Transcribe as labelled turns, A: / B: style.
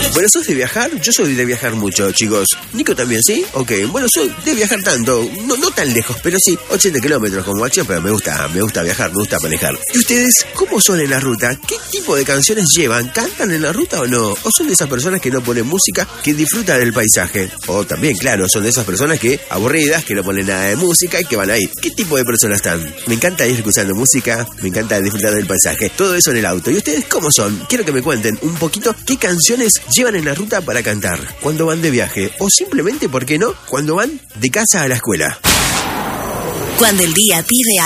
A: Bueno, ¿sos de viajar? Yo soy de viajar mucho, chicos. Nico también, ¿sí? Ok, bueno, soy de viajar tanto, no tan lejos, pero sí, 80 kilómetros como acción, pero me gusta viajar, me gusta manejar. ¿Y ustedes cómo son en la ruta? ¿Qué tipo de canciones llevan? ¿Cantan en la ruta o no? ¿O son de esas personas que no ponen música, que disfrutan del paisaje? O también, claro, son de esas personas que, aburridas, que no ponen nada de música y que van ahí. ¿Qué tipo de personas están? Me encanta ir escuchando música, me encanta disfrutar del paisaje. Todo eso en el auto. ¿Y ustedes cómo son? Quiero que me cuenten un poquito qué canciones llevan en la ruta para cantar cuando van de viaje. O simplemente, ¿por qué no?, cuando van de casa a la escuela.
B: Cuando el día pide